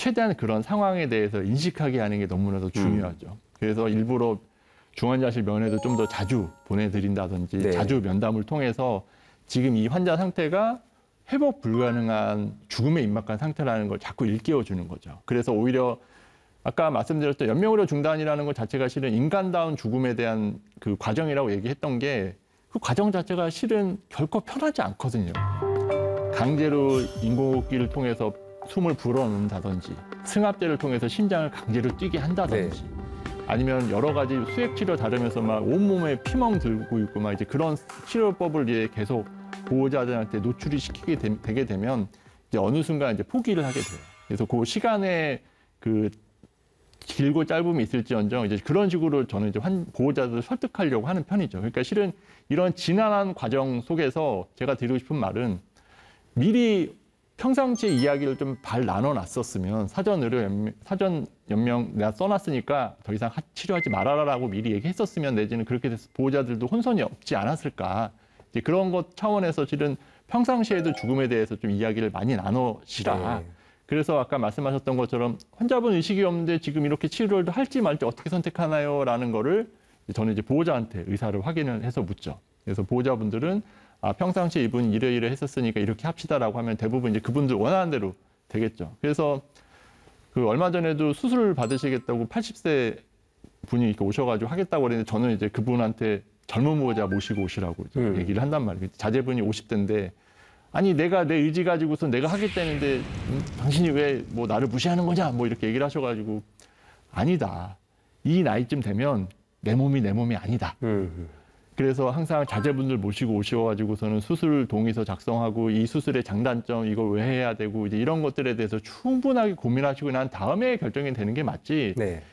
최대한 그런 상황에 대해서 인식하게 하는 게 너무나도 중요하죠. 그래서 일부러 중환자실 면회도 좀 더 자주 보내드린다든지 네. 자주 면담을 통해서 지금 이 환자 상태가 회복 불가능한 죽음에 임박한 상태라는 걸 자꾸 일깨워주는 거죠. 그래서 오히려 아까 말씀드렸던 연명의료 중단이라는 것 자체가 실은 인간다운 죽음에 대한 그 과정이라고 얘기했던 게 그 과정 자체가 실은 결코 편하지 않거든요. 강제로 인공호흡기를 통해서 숨을 불어넣는다든지 승합제를 통해서 심장을 강제로 뛰게 한다든지 아니면 여러 가지 수액치료 다르면서 막 온몸에 피멍 들고 있고 막 이제 그런 치료법을 이제 계속 보호자들한테 노출이 시키게 되게 되면 이제 어느 순간 이제 포기를 하게 돼요. 그래서 그 시간에 그 길고 짧음이 있을지언정 이제 그런 식으로 저는 이제 보호자들을 설득하려고 하는 편이죠. 그러니까 실은 이런 지난한 과정 속에서 제가 드리고 싶은 말은 미리 평상시에 이야기를 좀 잘 나눠놨었으면 사전 연명 내가 써놨으니까 더 이상 치료하지 말아라라고 미리 얘기했었으면 내지는 그렇게 돼서 보호자들도 혼선이 없지 않았을까. 이제 그런 것 차원에서 실은 평상시에도 죽음에 대해서 좀 이야기를 많이 나누시라. 네. 그래서 아까 말씀하셨던 것처럼 환자분 의식이 없는데 지금 이렇게 치료를 할지 말지 어떻게 선택하나요? 라는 거를 저는 이제 보호자한테 의사를 확인을 해서 묻죠. 그래서 보호자분들은 평상시에 이분 이래 했었으니까 이렇게 합시다라고 하면 대부분 이제 그분들 원하는 대로 되겠죠. 그래서 그 얼마 전에도 수술을 받으시겠다고 80세 분이 이렇게 오셔가지고 하겠다고 그랬는데 저는 이제 그분한테 젊은 보호자 모시고 오시라고 얘기를 한단 말이에요. 자제분이 50대인데 아니 내가 내 의지 가지고서 내가 하겠다는데 당신이 왜 뭐 나를 무시하는 거냐 뭐 이렇게 얘기를 하셔가지고 아니다. 이 나이쯤 되면 내 몸이 아니다. 그래서 항상 자제분들 모시고 오셔가지고서는 수술 동의서 작성하고 이 수술의 장단점 이걸 왜 해야 되고 이제 이런 것들에 대해서 충분하게 고민하시고 난 다음에 결정이 되는 게 맞지. 네.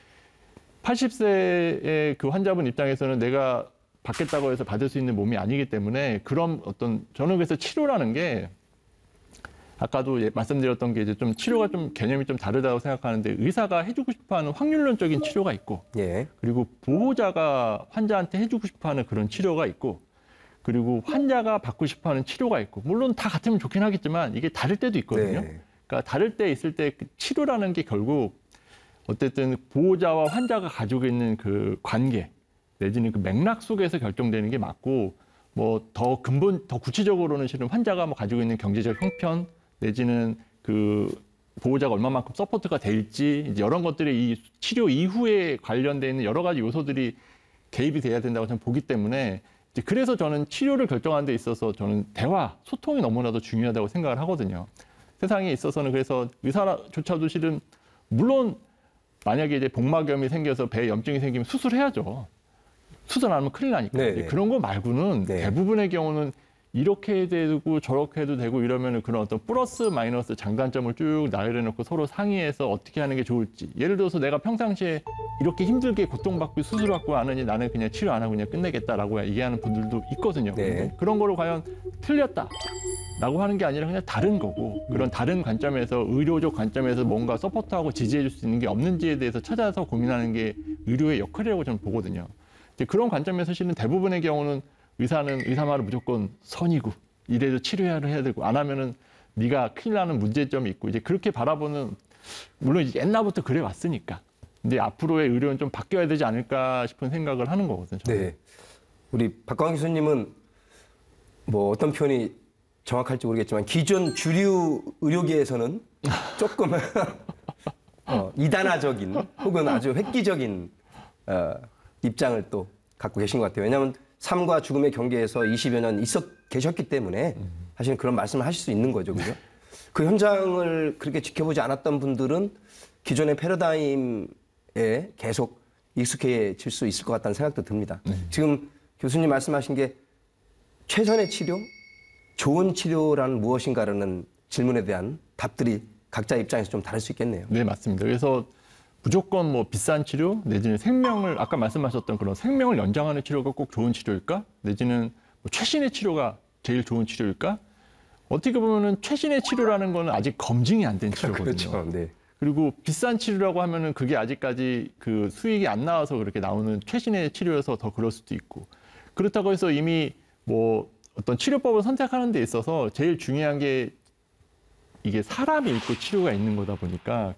80세의 그 환자분 입장에서는 내가 받겠다고 해서 받을 수 있는 몸이 아니기 때문에 그런 저는 그래서 치료라는 게 아까도 말씀드렸던 게 이제 좀 치료가 좀 개념이 좀 다르다고 생각하는데 의사가 해주고 싶어하는 확률론적인 치료가 있고 그리고 보호자가 환자한테 해주고 싶어하는 그런 치료가 있고 그리고 환자가 받고 싶어하는 치료가 있고 물론 다 같으면 좋긴 하겠지만 이게 다를 때도 있거든요. 그러니까 다를 때 있을 때 그 치료라는 게 결국 어쨌든 보호자와 환자가 가지고 있는 그 관계 내지는 그 맥락 속에서 결정되는 게 맞고 뭐 더 구체적으로는 실은 환자가 뭐 가지고 있는 경제적 형편 내지는 그 보호자가 얼마만큼 서포트가 될지 이제 이런 것들이 이 치료 이후에 관련돼 있는 여러 가지 요소들이 개입이 돼야 된다고 저는 보기 때문에 이제 그래서 저는 치료를 결정하는 데 있어서 저는 대화, 소통이 너무나도 중요하다고 생각을 하거든요. 세상에 있어서는 그래서 의사조차도 실은 물론 만약에 이제 복막염이 생겨서 배에 염증이 생기면 수술해야죠. 수술 안 하면 큰일 나니까. 그런 거 말고는 대부분의 경우는 이렇게 해도 되고 저렇게 해도 되고 이러면은 그런 어떤 플러스 마이너스 장단점을 쭉 나열해놓고 서로 상의해서 어떻게 하는 게 좋을지. 예를 들어서 내가 평상시에 이렇게 힘들게 고통받고 수술받고 하느니 나는 그냥 치료 안 하고 그냥 끝내겠다라고 얘기하는 분들도 있거든요. 그런 거로 과연 틀렸다라고 하는 게 아니라 그냥 다른 거고 그런 다른 관점에서 의료적 관점에서 뭔가 서포트하고 지지해줄 수 있는 게 없는지에 대해서 찾아서 고민하는 게 의료의 역할이라고 저는 보거든요. 이제 그런 관점에서 실은 대부분의 경우는 의사는 의사 말은 무조건 선이고 이래도 치료를 해야 되고 안 하면은 네가 큰일 나는 문제점이 있고 이제 그렇게 바라보는 물론 이제 옛날부터 그래 왔으니까 근데 앞으로의 의료는 좀 바뀌어야 되지 않을까 싶은 생각을 하는 거거든요. 저는. 우리 박광 교수님은 뭐 어떤 표현이 정확할지 모르겠지만 기존 주류 의료계에서는 조금 이단화적인 혹은 아주 획기적인 입장을 또 갖고 계신 것 같아요. 왜냐하면 삶과 죽음의 경계에서 20여 년 계셨기 때문에 사실은 그런 말씀을 하실 수 있는 거죠. 그죠? 그 현장을 그렇게 지켜보지 않았던 분들은 기존의 패러다임에 계속 익숙해질 수 있을 것 같다는 생각도 듭니다. 지금 교수님 말씀하신 게 최선의 치료, 좋은 치료란 무엇인가라는 질문에 대한 답들이 각자 입장에서 좀 다를 수 있겠네요. 네, 맞습니다. 그래서 무조건 뭐 비싼 치료 내지는 생명을 아까 말씀하셨던 그런 생명을 연장하는 치료가 꼭 좋은 치료일까? 내지는 뭐 최신의 치료가 제일 좋은 치료일까? 어떻게 보면은 최신의 치료라는 거는 아직 검증이 안 된 치료거든요. 그렇죠. 그리고 비싼 치료라고 하면은 그게 아직까지 그 수익이 안 나와서 그렇게 나오는 최신의 치료여서 더 그럴 수도 있고 그렇다고 해서 이미 뭐 어떤 치료법을 선택하는 데 있어서 제일 중요한 게 이게 사람이 있고 치료가 있는 거다 보니까